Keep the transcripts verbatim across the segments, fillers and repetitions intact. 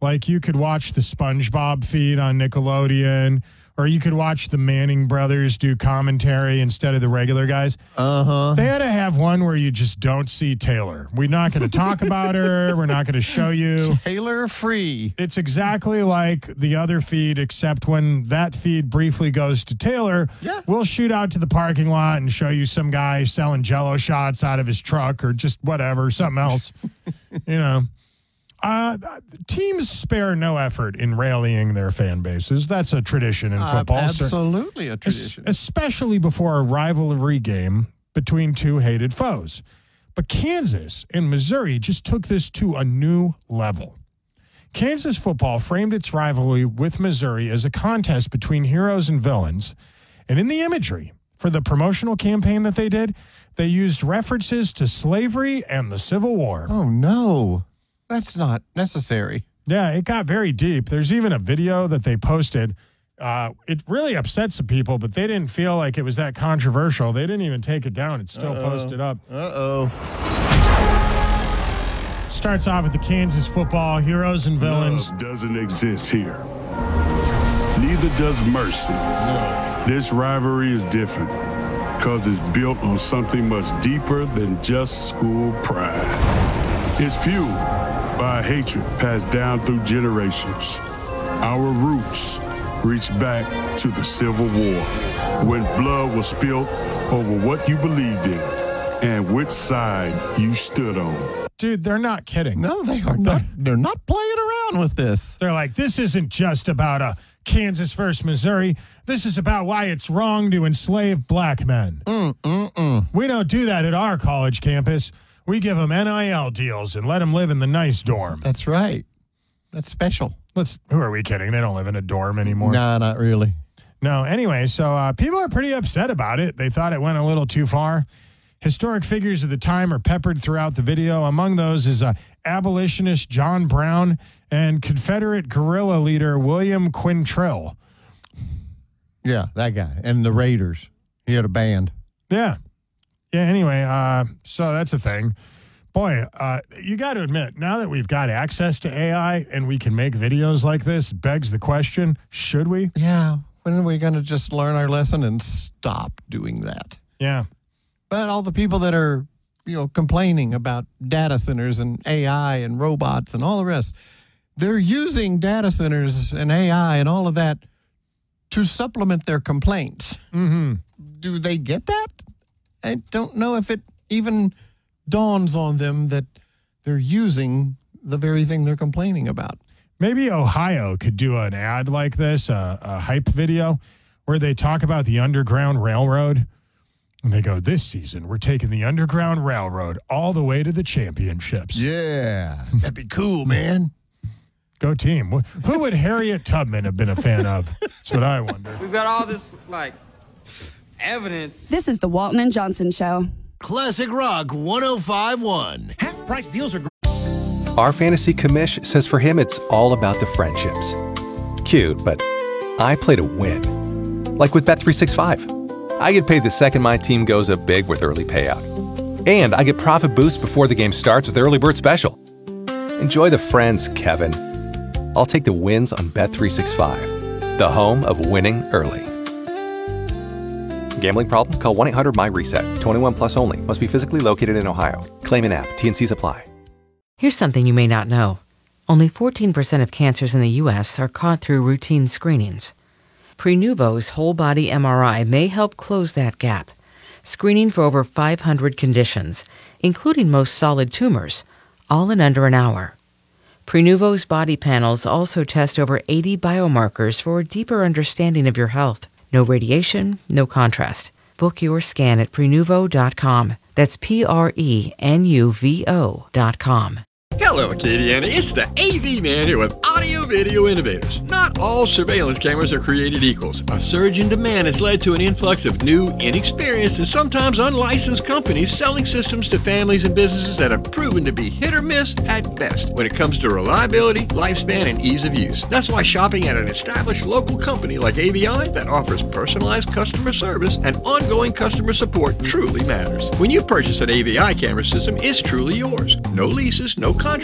Like you could watch the SpongeBob feed on Nickelodeon, or you could watch the Manning brothers do commentary instead of the regular guys. Uh-huh. They had to have one where you just don't see Taylor. We're not going to talk about her. We're not going to show you. Taylor free. It's exactly like the other feed, except when that feed briefly goes to Taylor, yeah. we'll shoot out to the parking lot and show you some guy selling Jell-O shots out of his truck or just whatever, something else, you know. Uh, teams spare no effort in rallying their fan bases. That's a tradition in football. Uh, absolutely a tradition. Es- especially before a rivalry game between two hated foes. But Kansas and Missouri just took this to a new level. Kansas football framed its rivalry with Missouri as a contest between heroes and villains. And in the imagery for the promotional campaign that they did, they used references to slavery and the Civil War. Oh, no. That's not necessary. Yeah, it got very deep. There's even a video that they posted. Uh, it really upset some people, but they didn't feel like it was that controversial. They didn't even take it down. It's still Uh-oh. posted up. Uh-oh. Starts off with the Kansas football heroes and villains. Love doesn't exist here. Neither does mercy. No. This rivalry is different because it's built on something much deeper than just school pride. It's fueled by a hatred passed down through generations. Our roots reach back to the Civil War, when blood was spilled over what you believed in and which side you stood on. Dude, they're not kidding. No, they are not. They're not playing around with this. They're like, this isn't just about a Kansas versus Missouri. This is about why it's wrong to enslave black men. Mm, mm, mm. We don't do that at our college campus. We give them N I L deals and let them live in the nice dorm. That's right. That's special. Let's. Who are we kidding? They don't live in a dorm anymore. Nah, not really. No. Anyway, so uh, people are pretty upset about it. They thought it went a little too far. Historic figures of the time are peppered throughout the video. Among those is uh, abolitionist John Brown and Confederate guerrilla leader William Quintrell. Yeah, that guy. And the Raiders. He had a band. Yeah. Yeah, anyway, uh, so that's a thing. Boy, uh, you got to admit, now that we've got access to A I and we can make videos like this, begs the question, should we? Yeah. When are we going to just learn our lesson and stop doing that? Yeah. But all the people that are, you know, complaining about data centers and A I and robots and all the rest, they're using data centers and A I and all of that to supplement their complaints. Mm-hmm. Do they get that? I don't know if it even dawns on them that they're using the very thing they're complaining about. Maybe Ohio could do an ad like this, a, a hype video, where they talk about the Underground Railroad. And they go, this season, we're taking the Underground Railroad all the way to the championships. Yeah. That'd be cool, man. Go team. Who would Harriet Tubman have been a fan of? That's what I wonder. We've got all this, like, evidence. This is the Walton and Johnson Show. Classic Rock one oh five point one. Half price deals are great. Our fantasy commish says for him it's all about the friendships. Cute, but I play to win. Like with Bet three sixty-five. I get paid the second my team goes up big with early payout. And I get profit boost before the game starts with Early Bird Special. Enjoy the friends, Kevin. I'll take the wins on Bet three sixty-five, the home of winning early. Gambling problem? Call one eight hundred M Y reset. twenty-one plus only. Must be physically located in Ohio. Claim an app. T and C's apply. Here's something you may not know. Only fourteen percent of cancers in the U S are caught through routine screenings. Prenuvo's whole-body M R I may help close that gap, screening for over five hundred conditions, including most solid tumors, all in under an hour. Prenuvo's body panels also test over eighty biomarkers for a deeper understanding of your health. No radiation, no contrast. Book your scan at Prenuvo dot com. That's P R E N U V O dot com. Hello, Acadiana. It's the A V Man here with Audio Video Innovators. Not all surveillance cameras are created equals. A surge in demand has led to an influx of new, inexperienced, and sometimes unlicensed companies selling systems to families and businesses that have proven to be hit or miss at best when it comes to reliability, lifespan, and ease of use. That's why shopping at an established local company like A V I that offers personalized customer service and ongoing customer support truly matters. When you purchase an A V I camera system, it's truly yours. No leases, no contracts.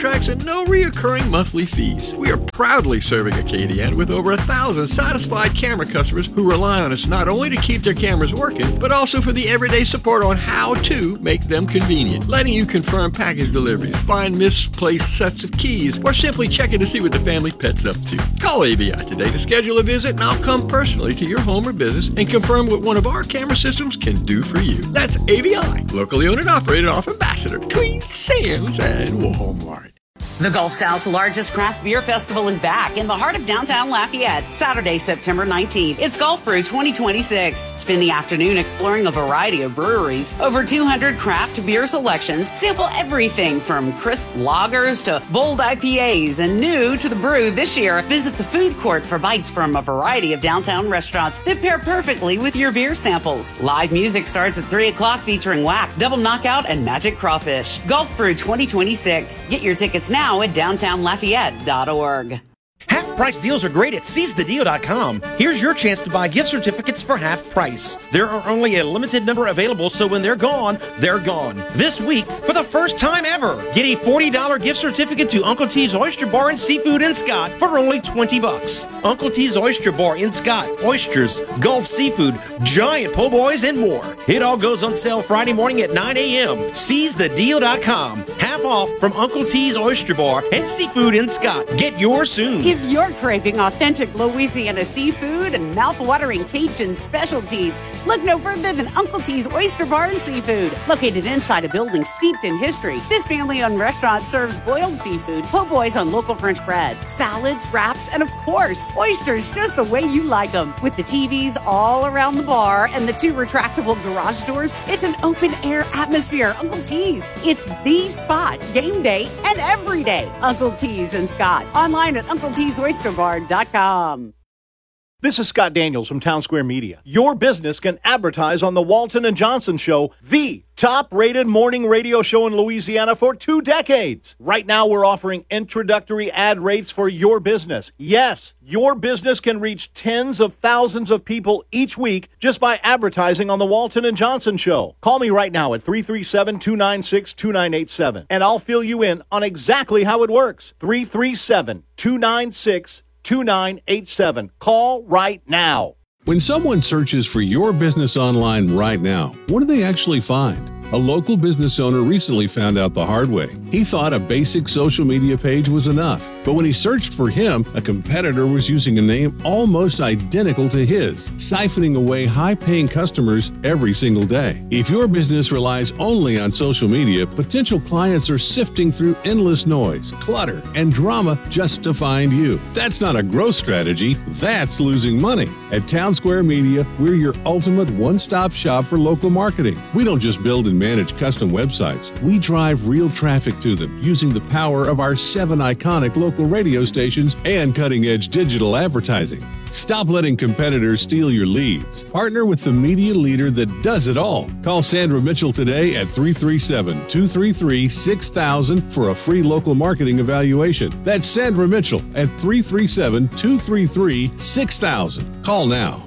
contracts and no reoccurring monthly fees. We are proudly serving Acadiana with over a thousand satisfied camera customers who rely on us not only to keep their cameras working, but also for the everyday support on how to make them convenient, letting you confirm package deliveries, find misplaced sets of keys, or simply checking to see what the family pet's up to. Call A V I today to schedule a visit, and I'll come personally to your home or business and confirm what one of our camera systems can do for you. That's A V I, locally owned and operated off Ambassador, between Sam's and Walmart. The Gulf South's largest craft beer festival is back in the heart of downtown Lafayette, Saturday, September nineteenth. It's Gulf Brew twenty twenty-six. Spend the afternoon exploring a variety of breweries, over two hundred craft beer selections, sample everything from crisp lagers to bold I P As, and new to the brew this year, visit the food court for bites from a variety of downtown restaurants that pair perfectly with your beer samples. Live music starts at three o'clock featuring Whack, Double Knockout, and Magic Crawfish. Gulf Brew twenty twenty-six. Get your tickets now at downtown lafayette dot org. Half price deals are great at seize the deal dot com. Here's your chance to buy gift certificates for half price. There are only a limited number available, so when they're gone, they're gone. This week, for the first time ever, get a forty dollars gift certificate to Uncle T's Oyster Bar and Seafood in Scott for only twenty bucks. Uncle T's Oyster Bar in Scott, oysters, Gulf seafood, giant po' boys, and more. It all goes on sale Friday morning at nine a.m. seize the deal dot com. Half off from Uncle T's Oyster Bar and Seafood in Scott. Get yours soon. If you're craving authentic Louisiana seafood and mouth-watering Cajun specialties, look no further than Uncle T's Oyster Bar and Seafood. Located inside a building steeped in history, this family-owned restaurant serves boiled seafood, po' boys on local French bread, salads, wraps, and of course, oysters just the way you like them. With the T Vs all around the bar and the two retractable garage doors, it's an open-air atmosphere. Uncle T's. It's the spot, game day and every day. Uncle T's in Scott. Online at uncle tees oyster bar dot com. This is Scott Daniels from Town Square Media. Your business can advertise on the Walton and Johnson Show, the top-rated morning radio show in Louisiana for two decades. Right now, we're offering introductory ad rates for your business. Yes, your business can reach tens of thousands of people each week just by advertising on the Walton and Johnson Show. Call me right now at three three seven, two nine six, two nine eight seven, and I'll fill you in on exactly how it works. three three seven, two nine six, two nine eight seven. Call right now. When someone searches for your business online right now, what do they actually find? A local business owner recently found out the hard way. He thought a basic social media page was enough, but when he searched for him, a competitor was using a name almost identical to his, siphoning away high-paying customers every single day. If your business relies only on social media, potential clients are sifting through endless noise, clutter, and drama just to find you. That's not a growth strategy, that's losing money. At Town Square Media, we're your ultimate one-stop shop for local marketing. We don't just build and manage custom websites. We drive real traffic to them using the power of our seven iconic local radio stations and cutting-edge digital advertising. Stop letting competitors steal your leads. Partner with the media leader that does it all. Call Sandra Mitchell today at three three seven, two three three, six thousand for a free local marketing evaluation. That's Sandra Mitchell at three three seven, two three three, six thousand. Call now.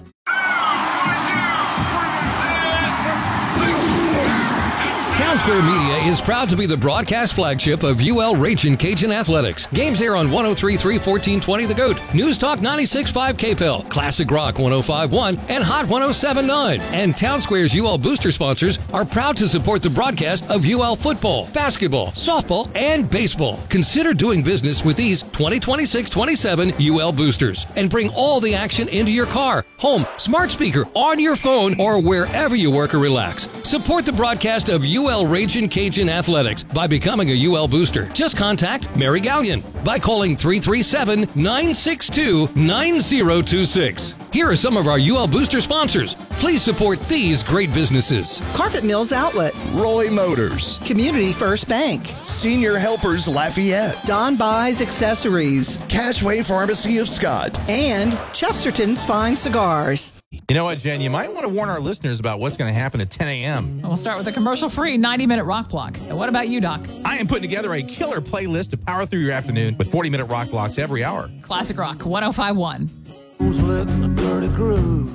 Town Square Media is proud to be the broadcast flagship of U L Ragin' Cajun Athletics. Games air on one oh three point three, fourteen twenty The Goat, News Talk ninety-six point five K P L, Classic Rock one oh five point one, and Hot one oh seven point nine. And Town Square's U L booster sponsors are proud to support the broadcast of U L football, basketball, softball, and baseball. Consider doing business with these twenty twenty-six twenty-seven U L boosters and bring all the action into your car, home, smart speaker, on your phone, or wherever you work or relax. Support the broadcast of U L Ragin' Cajun Athletics by becoming a U L booster. Just contact Mary Gallion by calling three three seven, nine six two, nine zero two six. Here are some of our U L booster sponsors. Please support these great businesses. Carpet Mills Outlet, Roy Motors, Community First Bank, Senior Helpers Lafayette, Don Buys Accessories, Cashway Pharmacy of Scott, and Chesterton's Fine Cigars. You know what, Jen? You might want to warn our listeners about what's going to happen at ten a.m. We'll start with a commercial-free ninety-minute rock block. And what about you, Doc? I am putting together a killer playlist to power through your afternoon with forty-minute rock blocks every hour. Classic Rock one oh five point one. Who's letting the dirty groove?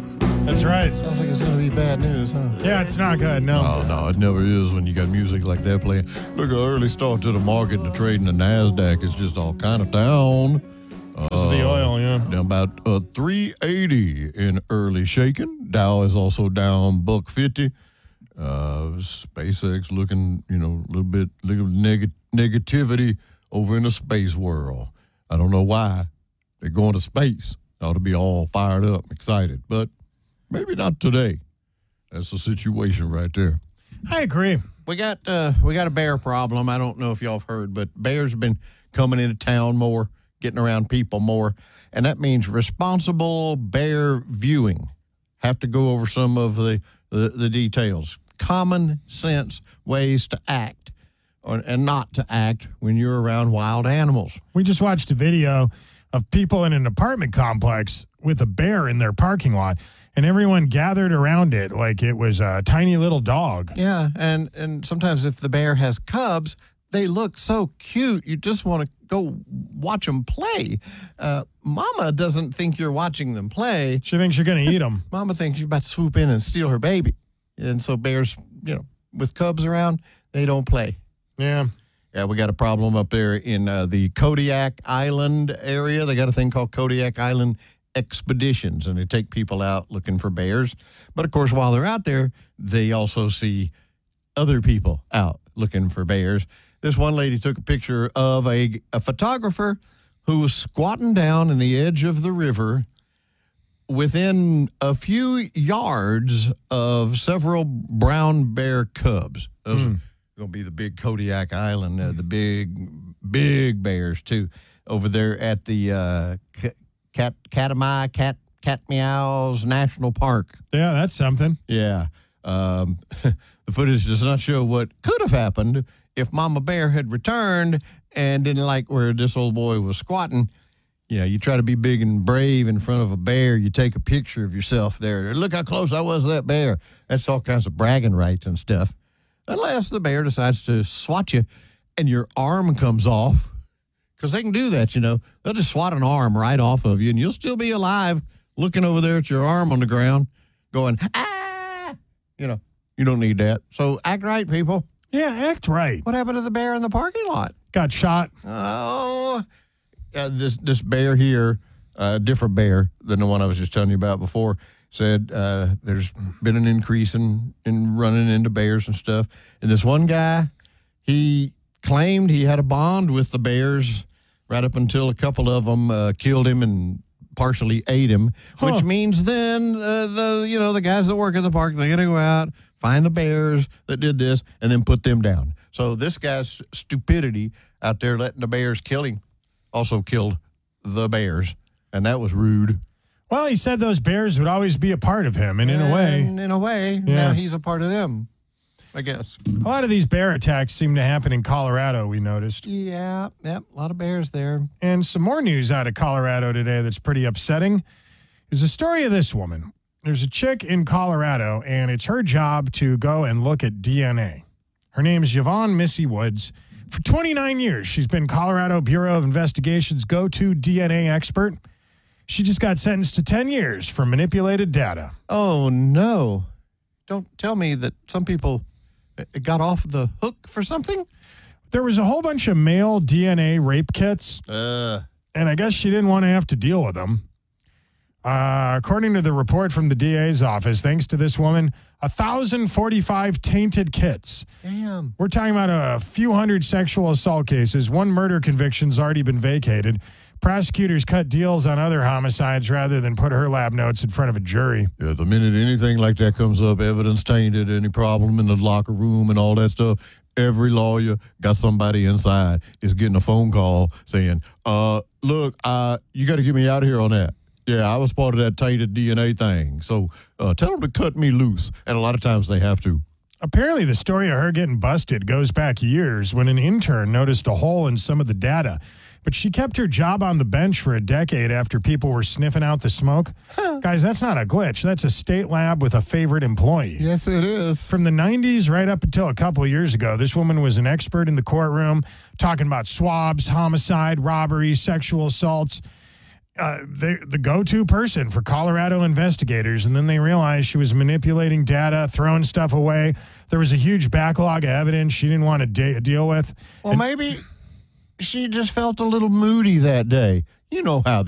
That's right. Sounds like it's going to be bad news, huh? Yeah, it's not good. No. Oh, no, it never is when you got music like that playing. Look, an early start to the market and the trading the NASDAQ is just all kind of down. Because of the oil, yeah. Down about uh, three eighty in early shaking. Dow is also down buck fifty. Uh, SpaceX looking, you know, a little bit little neg- negativity over in the space world. I don't know why. They're going to space. Ought to be all fired up, excited. But maybe not today. That's the situation right there. I agree. We got uh, we got a bear problem. I don't know if y'all have heard, but bears have been coming into town more, getting around people more, and that means responsible bear viewing. Have to go over some of the, the, the details. Common sense ways to act or, and not to act when you're around wild animals. We just watched a video of people in an apartment complex with a bear in their parking lot, and everyone gathered around it like it was a tiny little dog. Yeah, and, and sometimes if the bear has cubs, they look so cute, you just want to go watch them play. Uh, Mama doesn't think you're watching them play. She thinks you're going to eat them. Mama thinks you're about to swoop in and steal her baby. And so bears, you know, with cubs around, they don't play. Yeah. Yeah, we got a problem up there in uh, the Kodiak Island area. They got a thing called Kodiak Island Expeditions, and they take people out looking for bears. But, of course, while they're out there, they also see other people out looking for bears. This one lady took a picture of a, a photographer who was squatting down in the edge of the river within a few yards of several brown bear cubs. Those mm. are going to be the big Kodiak Island, uh, the big, big bears, too, over there at the uh, Cat Katmai, Cat Cat Meows National Park. Yeah, that's something. Yeah. Um, the footage does not show what could have happened if Mama Bear had returned and didn't like where this old boy was squatting. You know, you try to be big and brave in front of a bear. You take a picture of yourself there. Look how close I was to that bear. That's all kinds of bragging rights and stuff. Unless the bear decides to swat you and your arm comes off. Because they can do that, you know. They'll just swat an arm right off of you, and you'll still be alive looking over there at your arm on the ground going, ah! You know, you don't need that. So act right, people. Yeah, act right. What happened to the bear in the parking lot? Got shot. Oh, uh, this this bear here, a uh, different bear than the one I was just telling you about before, said uh, there's been an increase in, in running into bears and stuff. And this one guy, he claimed he had a bond with the bears right up until a couple of them uh, killed him and partially ate him, huh. which means then uh, the you know the guys that work at the park, they're going to go out, find the bears that did this, and then put them down. So this guy's stupidity out there letting the bears kill him also killed the bears, and that was rude. Well, he said those bears would always be a part of him, and in and a way... in a way, yeah. Now he's a part of them, I guess. A lot of these bear attacks seem to happen in Colorado, we noticed. Yeah, yep, a lot of bears there. And some more news out of Colorado today that's pretty upsetting is the story of this woman. There's a chick in Colorado, and it's her job to go and look at D N A. Her name's Yvonne Missy Woods. For twenty-nine years, she's been Colorado Bureau of Investigation's go-to D N A expert. She just got sentenced to ten years for manipulated data. Oh, no. Don't tell me that some people got off the hook for something? There was a whole bunch of male D N A rape kits, uh. and I guess she didn't want to have to deal with them. Uh, according to the report from the D A's office, thanks to this woman, one thousand forty-five tainted kits. Damn. We're talking about a few hundred sexual assault cases. One murder conviction's already been vacated. Prosecutors cut deals on other homicides rather than put her lab notes in front of a jury. Yeah, the minute anything like that comes up, evidence tainted, any problem in the locker room and all that stuff, every lawyer got somebody inside is getting a phone call saying, uh, look, uh, you got to get me out of here on that. Yeah, I was part of that tainted D N A thing. So uh, tell them to cut me loose. And a lot of times they have to. Apparently, the story of her getting busted goes back years when an intern noticed a hole in some of the data. But she kept her job on the bench for a decade after people were sniffing out the smoke. Huh. Guys, that's not a glitch. That's a state lab with a favorite employee. Yes, it is. From the nineties right up until a couple of years ago, this woman was an expert in the courtroom talking about swabs, homicide, robbery, sexual assaults. uh, they, the go-to person for Colorado investigators, and then they realized she was manipulating data, throwing stuff away. There was a huge backlog of evidence she didn't want to de- deal with. Well, and maybe she just felt a little moody that day. You know how